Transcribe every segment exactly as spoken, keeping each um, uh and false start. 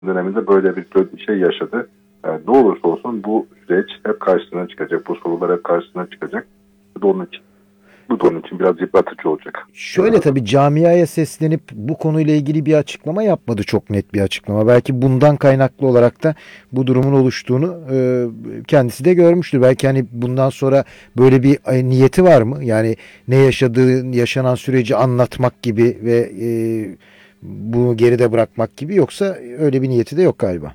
döneminde böyle bir şey yaşadı. Yani ne olursa olsun bu süreç hep karşısına çıkacak. Bu sorular hep karşısına çıkacak. Bu da onun için, bu da onun için biraz yıpratıcı olacak. Şöyle tabii camiaya seslenip bu konuyla ilgili bir açıklama yapmadı, çok net bir açıklama. Belki bundan kaynaklı olarak da bu durumun oluştuğunu e, kendisi de görmüştür. Belki hani bundan sonra böyle bir e, niyeti var mı? Yani ne yaşadığı, yaşanan süreci anlatmak gibi ve e, bunu geride bırakmak gibi, yoksa öyle bir niyeti de yok galiba.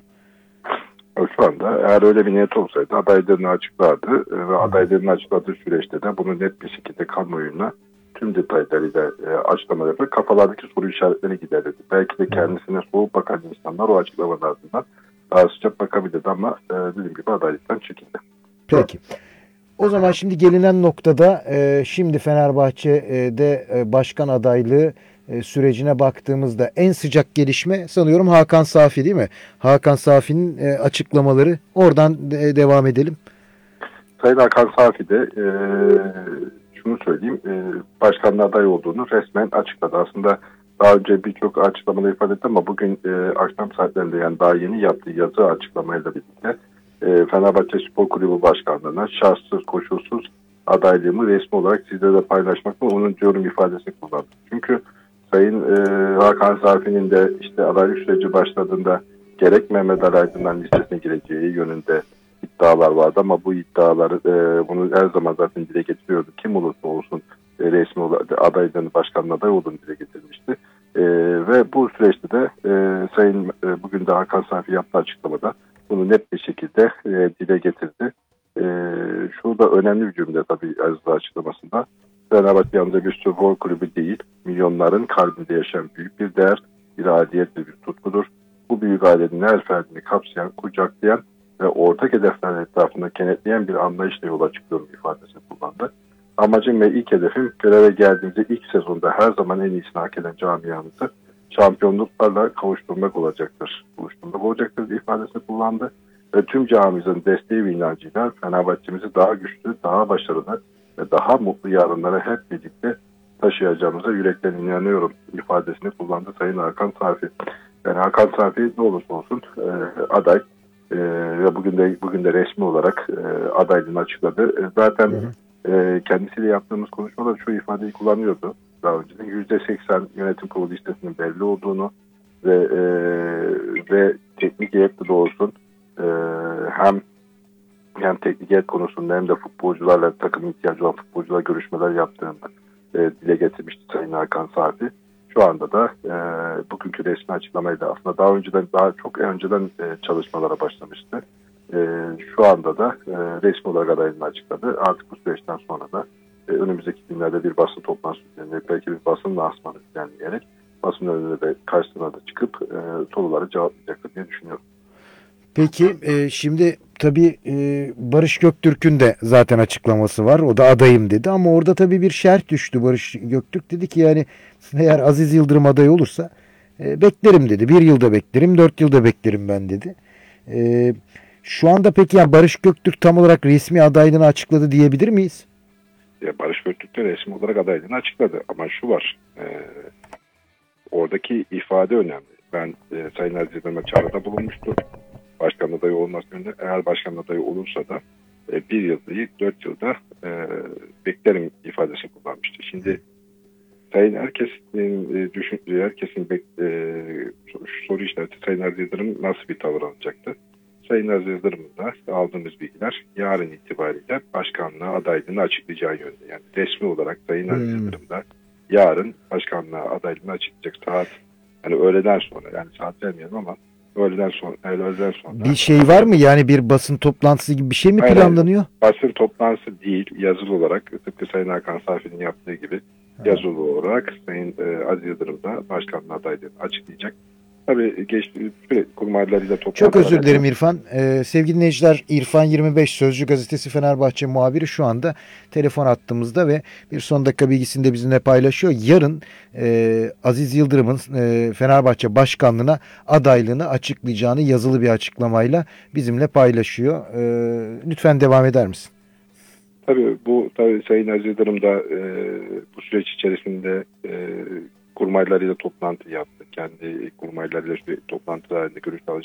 Şu anda eğer öyle bir niyet olsaydı adaylarını açıklardı e, ve adaylarını açıkladığı süreçte de bunu net bir şekilde kamuoyuna tüm detaylarıyla e, açıklama yapıp kafalardaki soru işaretlerini giderirdi. Belki de kendisine soğuk bakan insanlar o açıklamalarından daha sıcak bakabilirdi ama e, dediğim gibi adaylıktan çekildi. Peki. O zaman şimdi gelinen noktada e, şimdi Fenerbahçe'de e, başkan adaylığı e, sürecine baktığımızda en sıcak gelişme sanıyorum Hakan Safi, değil mi? Hakan Safi'nin e, açıklamaları. Oradan e, devam edelim. Sayın Hakan Safi de e, şunu söyleyeyim, e, başkanlığa aday olduğunu resmen açıkladı. Aslında daha önce birçok açıklamada ifade etti ama bugün e, akşam saatlerinde, yani daha yeni yaptığı yazı açıklamayla birlikte e, Fenerbahçe Spor Kulübü Başkanlığı'na şartsız koşulsuz adaylığımı resmi olarak sizlerle paylaşmak mı, onun diyorum ifadesini kullandı. Çünkü Sayın e, Hakan Safi'nin de işte adaylık süreci başladığında gerek Mehmet Ali Aydın'dan listesine gireceği yönünde iddialar vardı ama bu iddiaları e, bunu her zaman zaten dile getiriyordu. Kim olursa olsun e, resmi olarak adaylığını, başkanın aday olduğunu dile getirmişti. E, ve bu süreçte de e, Sayın e, bugün de Hakan Safi yaptığı açıklamada bunu net bir şekilde e, dile getirdi. E, şu da önemli bir cümle tabii Aziz açıklamasında. Fenerbahçe yalnızca bir spor kulübü değil, milyonların kalbinde yaşayan büyük bir değer, bir aidiyet ve bir tutkudur. Bu büyük ailenin her ferdini kapsayan, kucaklayan ve ortak hedefler etrafında kenetleyen bir anlayışla yola çıkıyorum ifadesini kullandı. Amacım ve ilk hedefim göreve geldiğimizde ilk sezonda her zaman en iyisini hak eden camiamızı şampiyonluklarla kavuşturmak olacaktır. Buluşturmak olacaktır ifadesini kullandı. Ve tüm camimizin desteği ve inancıyla Fenerbahçe'mizi daha güçlü, daha başarılı ve daha mutlu yarınlara hep birlikte taşıyacağımıza yürekten inanıyorum ifadesini kullandı Sayın Hakan Safi. Yani Hakan Safi ne olursa olsun e, aday e, ve bugün de bugün de resmi olarak e, adaylığını açıkladı. E, zaten Hı hı. e, kendisiyle yaptığımız konuşmada şu ifadeyi kullanıyordu. Daha önceden yüzde seksen yönetim kurulu listesinin belli olduğunu ve e, ve teknik heyette de olsun e, hem hem teknik heyet konusunda hem de futbolcularla, takım ihtiyacı olan futbolcularla görüşmeler yaptığını e, dile getirmişti Sayın Hakan Safi. Şu anda da e, bugünkü resmi açıklamayla aslında daha önceden, daha çok önceden e, çalışmalara başlamıştı. E, şu anda da e, resmi olarak adaylığını açıkladı. Artık bu süreçten sonra da e, önümüzdeki günlerde bir basın toplantısı düzenleyerek, belki bir basın lansmanı düzenleyerek basın önüne de, karşısına da çıkıp e, soruları cevaplayacaktır diye düşünüyorum. Peki e, şimdi tabii e, Barış Göktürk'ün de zaten açıklaması var. O da adayım dedi ama orada tabii bir şerh düştü. Barış Göktürk dedi ki yani eğer Aziz Yıldırım aday olursa e, beklerim dedi. Bir yılda beklerim, dört yılda beklerim ben dedi. E, Şu anda peki yani Barış Göktürk tam olarak resmi adaylığını açıkladı diyebilir miyiz? Ya Barış Göktürk de resmi olarak adaylığını açıkladı ama şu var, e, oradaki ifade önemli. Ben e, Sayın Aziz Yıldırım'a çağrıda bulunmuştum. Başkan adayı olması yönünde, eğer başkan adayı olursa da e, bir yıl değil dört yılda e, beklerim ifadesi kullanmıştı. Şimdi Sayın herkesin e, düşündüğü, herkesin bek, e, soru işareti Sayın Aziz Yıldırım nasıl bir tavır alacaktı? Sayın Aziz Yıldırım'ın da aldığımız bilgiler yarın itibariyle başkanlığa adaylığını açıklayacağı yönde. Yani resmi olarak Sayın Aziz Hmm. Yıldırım da yarın başkanlığa adaylığını açıklayacak saat, hani öğleden sonra, yani saat vermeyelim ama öğleden sonra, öğleden Bir sonra. şey var mı? Yani bir basın toplantısı gibi bir şey mi Hayır, hayır. planlanıyor? Basın toplantısı değil, yazılı olarak tıpkı Sayın Hakan Safi'nin yaptığı gibi yazılı olarak Sayın e, Aziz Yıldırım da başkanlığı adaylığını açıklayacak. Tabii geçti sürekli kurmaylarıyla Çok toplantılar özür dilerim yapıyor. İrfan. Ee, sevgili dinleyiciler, İrfan yirmi beş Sözcü Gazetesi Fenerbahçe muhabiri şu anda telefon attığımızda ve bir son dakika bilgisini de bizimle paylaşıyor. Yarın e, Aziz Yıldırım'ın e, Fenerbahçe başkanlığına adaylığını açıklayacağını yazılı bir açıklamayla bizimle paylaşıyor. E, lütfen devam eder misin? Tabii bu tabii Sayın Aziz Yıldırım da e, bu süreç içerisinde e, kurmaylarıyla toplantı yaptı. Kendi kurmaylarıyla işte toplantı halinde görüş